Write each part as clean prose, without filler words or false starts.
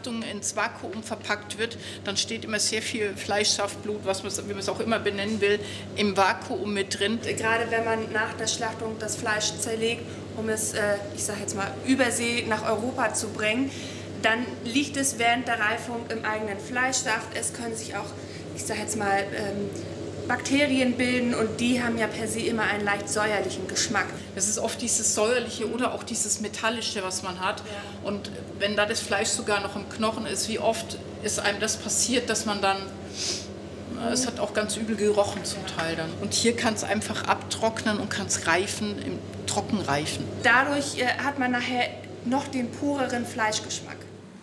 Schlachtung ins Vakuum verpackt wird, dann steht immer sehr viel Fleischsaft, Blut, wie man es auch immer benennen will, im Vakuum mit drin. Gerade wenn man nach der Schlachtung das Fleisch zerlegt, um es, ich sage jetzt mal, übersee nach Europa zu bringen, dann liegt es während der Reifung im eigenen Fleischsaft. Es können sich auch, ich sage jetzt mal, Bakterien bilden und die haben ja per se immer einen leicht säuerlichen Geschmack. Das ist oft dieses säuerliche oder auch dieses metallische, was man hat. Ja. Und wenn da das Fleisch sogar noch im Knochen ist, wie oft ist einem das passiert, dass man dann, es hat auch ganz übel gerochen zum Teil dann. Und hier kann es einfach abtrocknen und kann es reifen, im Trockenreifen. Dadurch hat man nachher noch den pureren Fleischgeschmack.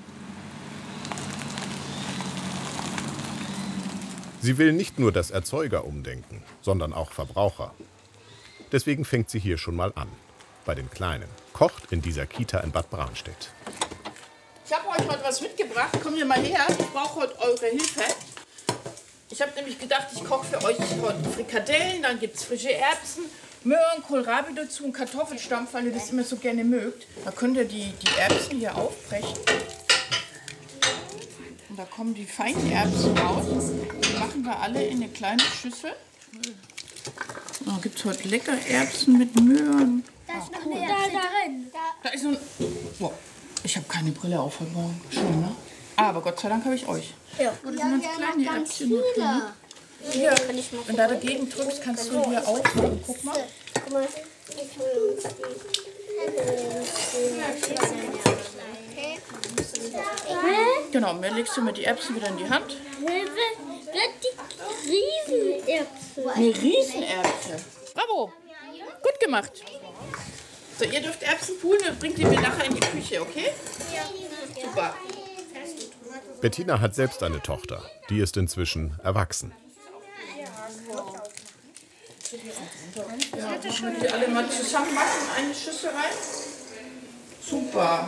Sie will nicht nur das Erzeuger umdenken, sondern auch Verbraucher. Deswegen fängt sie hier schon mal an, bei den Kleinen. Kocht in dieser Kita in Bad Bramstedt. Ich habe euch heute was mitgebracht. Kommt ihr mal her, ich brauche heute eure Hilfe. Ich habe nämlich gedacht, ich koche für euch heute Frikadellen, dann gibt es frische Erbsen, Möhren, Kohlrabi dazu und Kartoffelstampf, weil ihr das immer so gerne mögt. Da könnt ihr die Erbsen hier aufbrechen. Und da kommen die feinen Erbsen raus. Die machen wir alle in eine kleine Schüssel. Da gibt es heute lecker Erbsen mit Möhren. Da ist noch eine Erbse drin. Da ist noch. Wow, ich habe keine Brille auf heute Morgen. Schön, ne? Aber Gott sei Dank habe ich euch. Ja. Oh, das sind ganz kleine Erbsen nur drin. Hier, wenn du dagegen drückst, kannst du hier aufmachen. Guck mal. Guck mal. Genau, dann legst du mir die Erbsen wieder in die Hand. Die Riesenerbse. Eine Riesenerbse. Bravo. Gut gemacht. So, ihr dürft Erbsen poolen und bringt die mir nachher in die Küche, okay? Ja. Super. Bettina hat selbst eine Tochter. Die ist inzwischen erwachsen. Ja, machen wir die alle mal zusammen machen in eine Schüssel rein. Super.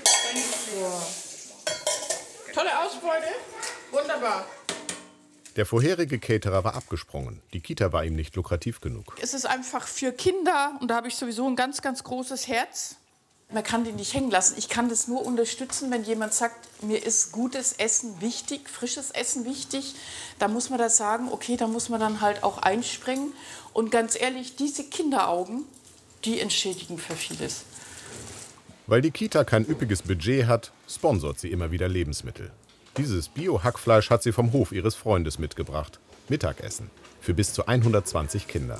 Tolle Ausbeute. Wunderbar. Der vorherige Caterer war abgesprungen. Die Kita war ihm nicht lukrativ genug. Es ist einfach für Kinder und da habe ich sowieso ein ganz, ganz großes Herz. Man kann die nicht hängen lassen. Ich kann das nur unterstützen, wenn jemand sagt, mir ist gutes Essen wichtig, frisches Essen wichtig. Da muss man das sagen, okay, da muss man dann halt auch einspringen. Und ganz ehrlich, diese Kinderaugen, die entschädigen für vieles. Weil die Kita kein üppiges Budget hat, sponsort sie immer wieder Lebensmittel. Dieses Bio-Hackfleisch hat sie vom Hof ihres Freundes mitgebracht. Mittagessen für bis zu 120 Kinder.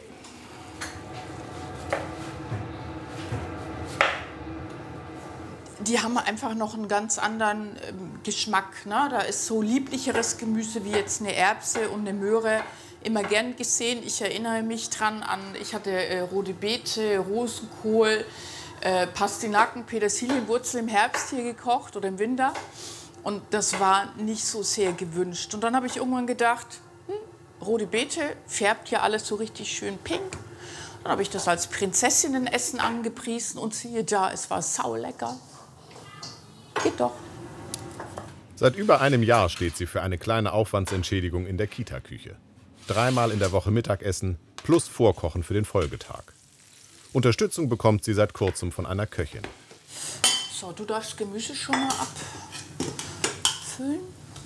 Die haben einfach noch einen ganz anderen Geschmack. Ne? Da ist so lieblicheres Gemüse wie jetzt eine Erbse und eine Möhre immer gern gesehen. Ich erinnere mich dran an, ich hatte rote Beete, Rosenkohl, Pastinaken, Petersilienwurzel im Herbst hier gekocht oder im Winter. Und das war nicht so sehr gewünscht. Und dann habe ich irgendwann gedacht, rote Beete färbt ja alles so richtig schön pink. Dann habe ich das als Prinzessinnenessen angepriesen und siehe da, es war saulecker. Geht doch. Seit über einem Jahr steht sie für eine kleine Aufwandsentschädigung in der Kita-Küche. 3-mal in der Woche Mittagessen plus Vorkochen für den Folgetag. Unterstützung bekommt sie seit kurzem von einer Köchin. So, du darfst Gemüse schon mal abfüllen.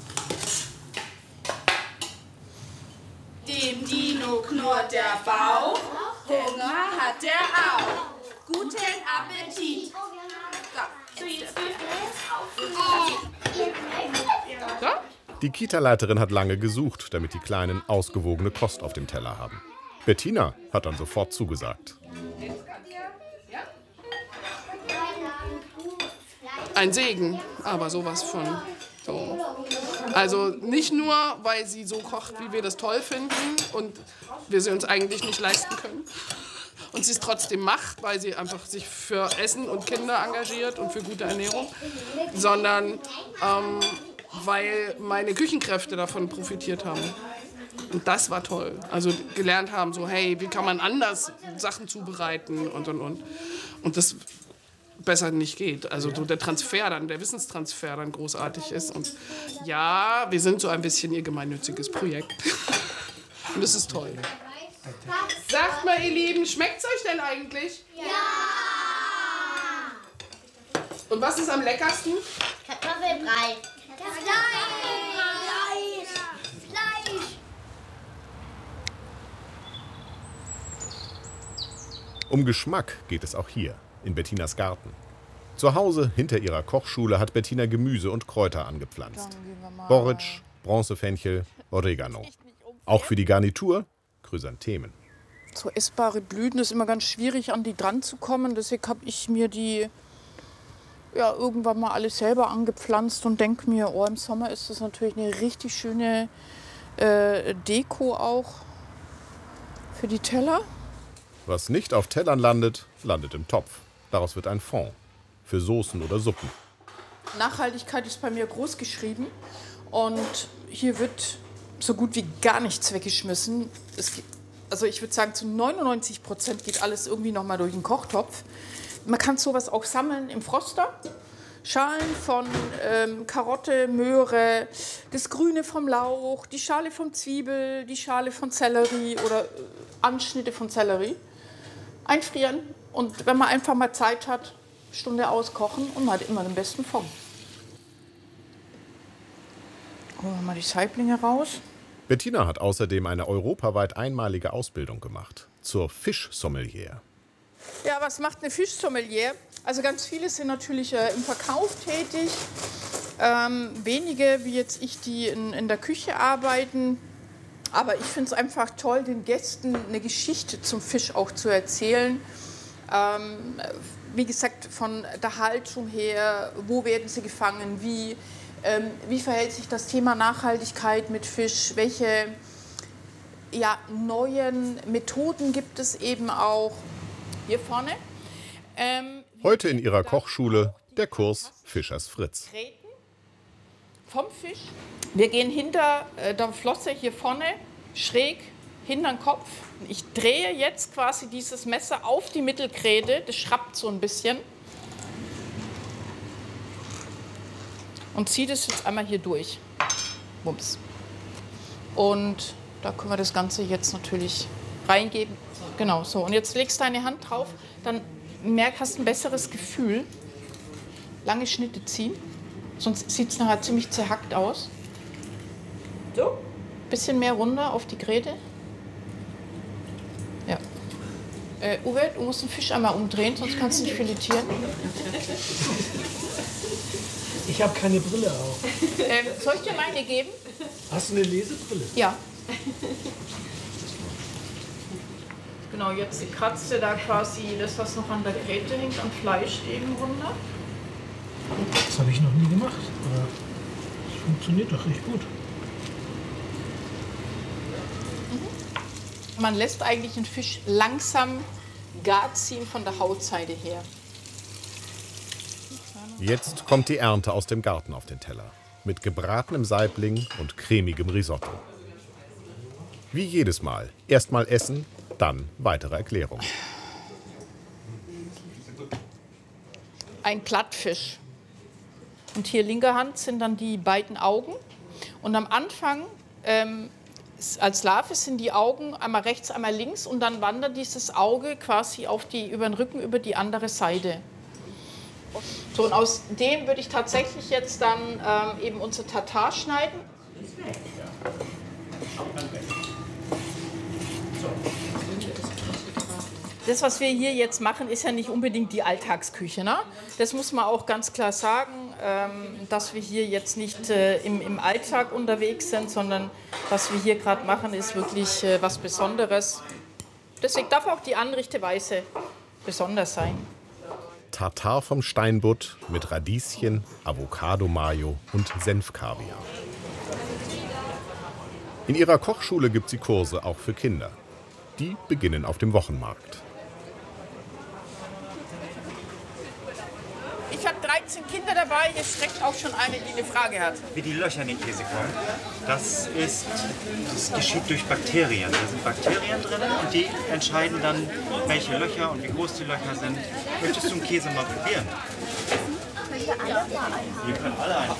Dem Dino knurrt der Bauch, Hunger hat der auch. Guten Appetit. So? Die Kita-Leiterin hat lange gesucht, damit die Kleinen ausgewogene Kost auf dem Teller haben. Bettina hat dann sofort zugesagt. Ein Segen, aber sowas von. So. Also nicht nur, weil sie so kocht, wie wir das toll finden und wir sie uns eigentlich nicht leisten können. Und sie es trotzdem macht, weil sie einfach sich für Essen und Kinder engagiert und für gute Ernährung, sondern weil meine Küchenkräfte davon profitiert haben. Und das war toll. Also gelernt haben, so hey, wie kann man anders Sachen zubereiten und. Und das besser nicht geht. Also so der Transfer dann, der Wissenstransfer dann großartig ist. Und ja, wir sind so ein bisschen ihr gemeinnütziges Projekt. Und das ist toll. Sagt mal, ihr Lieben, schmeckt's euch denn eigentlich? Ja! Und was ist am leckersten? Kartoffeln. Kartoffelbrei. Fleisch. Um Geschmack geht es auch hier, in Bettinas Garten. Zu Hause, hinter ihrer Kochschule, hat Bettina Gemüse und Kräuter angepflanzt. Borretsch, Bronzefenchel, Oregano. Auch für die Garnitur Chrysanthemen. So essbare Blüten ist immer ganz schwierig, an die dran zu kommen. Deswegen habe ich mir die ja, irgendwann mal alles selber angepflanzt und denke mir, oh, im Sommer ist das natürlich eine richtig schöne Deko auch für die Teller. Was nicht auf Tellern landet, landet im Topf. Daraus wird ein Fond für Soßen oder Suppen. Nachhaltigkeit ist bei mir groß geschrieben und hier wird so gut wie gar nichts weggeschmissen. Also ich würde sagen, zu 99% geht alles irgendwie noch mal durch den Kochtopf. Man kann sowas auch sammeln im Froster. Schalen von Karotte, Möhre, das Grüne vom Lauch, die Schale von Zwiebel, die Schale von Sellerie oder Anschnitte von Sellerie. Einfrieren und wenn man einfach mal Zeit hat, Stunde auskochen und man hat immer den besten Fond. Holen wir mal die Saiblinge raus. Bettina hat außerdem eine europaweit einmalige Ausbildung gemacht zur Fischsommelier. Ja, was macht eine Fischsommelier? Also ganz viele sind natürlich im Verkauf tätig. Wenige, wie jetzt ich, die in der Küche arbeiten. Aber ich finde es einfach toll, den Gästen eine Geschichte zum Fisch auch zu erzählen. Wie gesagt, von der Haltung her, wo werden sie gefangen, wie verhält sich das Thema Nachhaltigkeit mit Fisch, welche neuen Methoden gibt es eben auch hier vorne. Heute in ihrer Kochschule der Kurs Fischers Fritz. Vom Fisch. Wir gehen hinter der Flosse hier vorne, schräg hinter den Kopf. Ich drehe jetzt quasi dieses Messer auf die Mittelgräte, das schrappt so ein bisschen. Und ziehe das jetzt einmal hier durch. Bums. Und da können wir das Ganze jetzt natürlich reingeben. Genau, so. Und jetzt legst du deine Hand drauf, dann hast du ein besseres Gefühl. Lange Schnitte ziehen, sonst sieht es nachher ziemlich zerhackt aus. So. Bisschen mehr runter auf die Gräte. Ja. Uwe, du musst den Fisch einmal umdrehen, sonst kannst du nicht filetieren. Ich habe keine Brille auf. Soll ich dir meine geben? Hast du eine Lesebrille? Ja. Genau, jetzt kratzt du da quasi das, was noch an der Gräte hängt, an Fleisch eben runter. Das habe ich noch nie gemacht, aber es funktioniert doch recht gut. Man lässt eigentlich den Fisch langsam gar ziehen von der Hautseite her. Jetzt kommt die Ernte aus dem Garten auf den Teller. Mit gebratenem Saibling und cremigem Risotto. Wie jedes Mal. Erst mal essen, dann weitere Erklärungen. Ein Plattfisch. Und hier linker Hand sind dann die beiden Augen. Und am Anfang, als Larve, sind die Augen einmal rechts, einmal links. Und dann wandert dieses Auge quasi über den Rücken über die andere Seite. So, und aus dem würde ich tatsächlich jetzt dann eben unser Tatar schneiden. Das, was wir hier jetzt machen, ist ja nicht unbedingt die Alltagsküche. Ne? Das muss man auch ganz klar sagen, dass wir hier jetzt nicht im Alltag unterwegs sind, sondern was wir hier gerade machen, ist wirklich was Besonderes. Deswegen darf auch die Anrichteweise besonders sein. Tartar vom Steinbutt mit Radieschen, Avocado-Mayo und Senfkaviar. In ihrer Kochschule gibt sie Kurse auch für Kinder. Die beginnen auf dem Wochenmarkt. Ich habe 13 Kinder dabei, jetzt streckt auch schon eine, die eine Frage hat. Wie die Löcher in den Käse kommen, das geschieht durch Bakterien. Da sind Bakterien drin und die entscheiden dann, welche Löcher und wie groß die Löcher sind. Möchtest du einen Käse mal probieren? Wir können alle einen.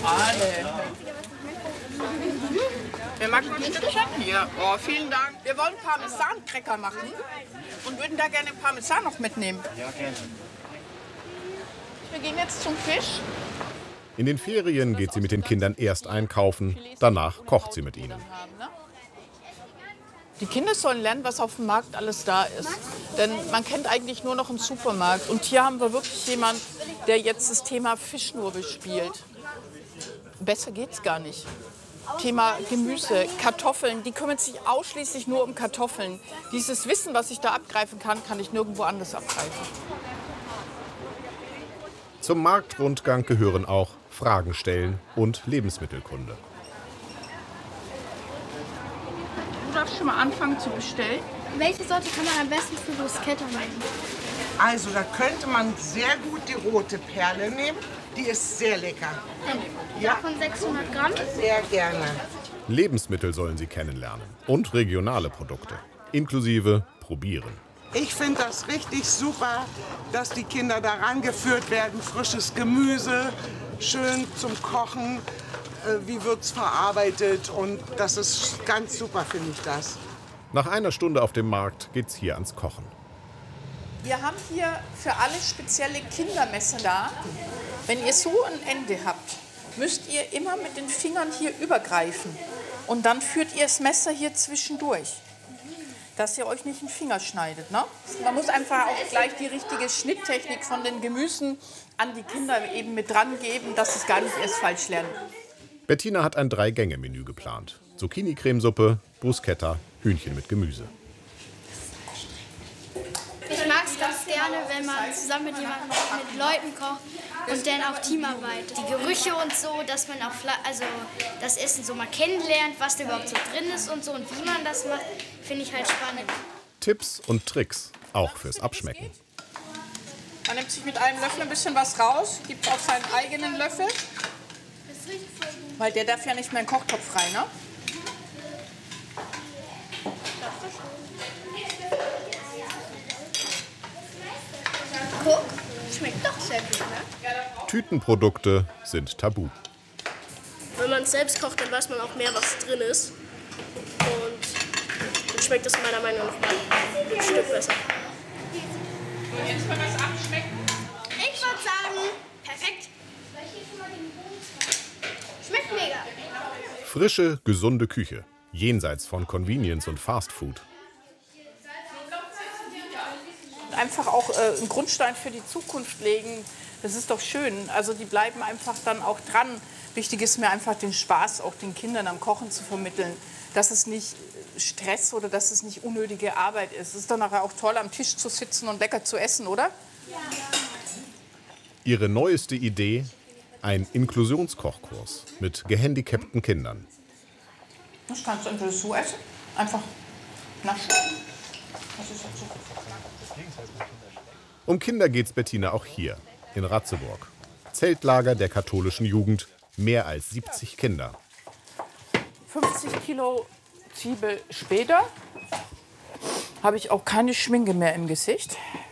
Wer mag ein Stückchen? Ja. Oh, vielen Dank. Wir wollen Parmesan-Cracker machen und würden da gerne Parmesan noch mitnehmen. Ja, gerne. Wir gehen jetzt zum Fisch. In den Ferien geht sie mit den Kindern erst einkaufen, danach kocht sie mit ihnen. Die Kinder sollen lernen, was auf dem Markt alles da ist. Denn man kennt eigentlich nur noch einen Supermarkt. Und hier haben wir wirklich jemanden, der jetzt das Thema Fisch nur bespielt. Besser geht's gar nicht. Thema Gemüse, Kartoffeln, die kümmern sich ausschließlich nur um Kartoffeln. Dieses Wissen, was ich da abgreifen kann, kann ich nirgendwo anders abgreifen. Zum Marktrundgang gehören auch Fragen stellen und Lebensmittelkunde. Du darfst schon mal anfangen zu bestellen. Welche Sorte kann man am besten für Bruschetta machen? Also da könnte man sehr gut die rote Perle nehmen. Die ist sehr lecker. Ja, von 600 Gramm? Sehr gerne. Lebensmittel sollen sie kennenlernen und regionale Produkte, inklusive probieren. Ich finde das richtig super, dass die Kinder daran geführt werden. Frisches Gemüse, schön zum Kochen. Wie wird es verarbeitet? Und das ist ganz super, finde ich das. Nach einer Stunde auf dem Markt geht's hier ans Kochen. Wir haben hier für alle spezielle Kindermesser da. Wenn ihr so ein Ende habt, müsst ihr immer mit den Fingern hier übergreifen. Und dann führt ihr das Messer hier zwischendurch, dass ihr euch nicht den Finger schneidet. Ne? Man muss einfach auch gleich die richtige Schnitttechnik von den Gemüsen an die Kinder eben mit dran geben, dass sie es gar nicht erst falsch lernen. Bettina hat ein 3-Gänge-Menü geplant. Zucchini-Cremesuppe, Bruschetta, Hühnchen mit Gemüse. Ich mag es ganz gerne, wenn man zusammen mit jemandem, mit Leuten kocht und dann auch Teamarbeit. Die Gerüche und so, dass man auch das Essen so mal kennenlernt, was da überhaupt so drin ist und so und wie man das macht, finde ich halt spannend. Tipps und Tricks, auch fürs Abschmecken. Man nimmt sich mit einem Löffel ein bisschen was raus, gibt auf seinen eigenen Löffel. Weil der darf ja nicht mehr in den Kochtopf rein, ne? Guck, schmeckt doch sehr gut, ne? Tütenprodukte sind tabu. Wenn man es selbst kocht, dann weiß man auch mehr, was drin ist. Und dann schmeckt es meiner Meinung nach mal ein Stück besser. Und jetzt können wir es abschmecken. Ich würde sagen, perfekt. Schmeckt mega. Frische, gesunde Küche, jenseits von Convenience und Fast Food. Einfach auch einen Grundstein für die Zukunft legen, das ist doch schön. Also die bleiben einfach dann auch dran. Wichtig ist mir einfach den Spaß auch den Kindern am Kochen zu vermitteln. Dass es nicht Stress oder dass es nicht unnötige Arbeit ist. Es ist dann nachher auch toll, am Tisch zu sitzen und lecker zu essen, oder? Ja. Ihre neueste Idee? Ein Inklusionskochkurs mit gehandicapten Kindern. Das kannst du entweder so essen, einfach naschen. Das ist halt so. Um Kinder geht's Bettina auch hier, in Ratzeburg. Zeltlager der katholischen Jugend, mehr als 70 Kinder. 50 Kilo Zwiebel später habe ich auch keine Schminke mehr im Gesicht.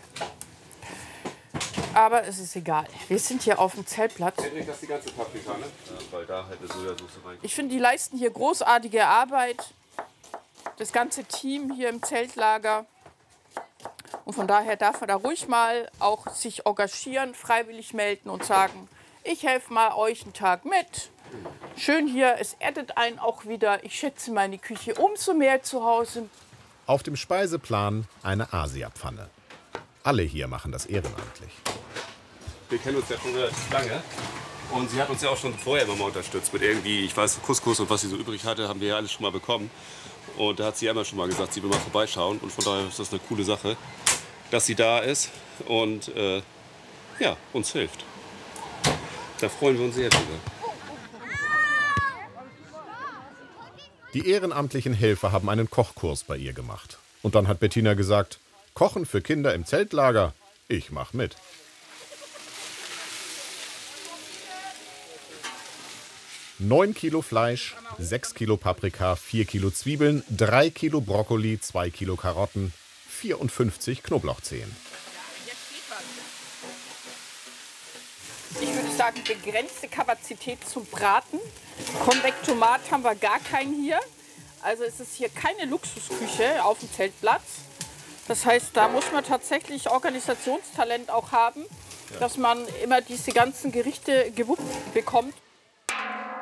Aber es ist egal. Wir sind hier auf dem Zeltplatz. Das die ganze Paprika, ne? Weil da halt eine Sojasauce rein. Ich finde, die leisten hier großartige Arbeit. Das ganze Team hier im Zeltlager. Und von daher darf man da ruhig mal auch sich engagieren, freiwillig melden und sagen, ich helfe mal euch einen Tag mit. Schön hier, es erdet einen auch wieder. Ich schätze meine Küche umso mehr zu Hause. Auf dem Speiseplan eine Asiapfanne. Alle hier machen das ehrenamtlich. Wir kennen uns ja schon relativ lange. Und sie hat uns ja auch schon vorher immer mal unterstützt mit irgendwie, ich weiß, Couscous und was sie so übrig hatte, haben wir ja alles schon mal bekommen. Und da hat sie einmal schon mal gesagt, sie will mal vorbeischauen. Und von daher ist das eine coole Sache, dass sie da ist und ja, uns hilft. Da freuen wir uns sehr drüber. Die ehrenamtlichen Helfer haben einen Kochkurs bei ihr gemacht. Und dann hat Bettina gesagt, Kochen für Kinder im Zeltlager, ich mach mit. ...9 Kilo Fleisch, 6 Kilo Paprika, 4 Kilo Zwiebeln, 3 Kilo Brokkoli, 2 Kilo Karotten, 54 Knoblauchzehen. Ich würde sagen, begrenzte Kapazität zum Braten. Konvektomat haben wir gar keinen hier. Also es ist hier keine Luxusküche auf dem Zeltplatz. Das heißt, da muss man tatsächlich Organisationstalent auch haben. dass man immer diese ganzen Gerichte gewuppt bekommt.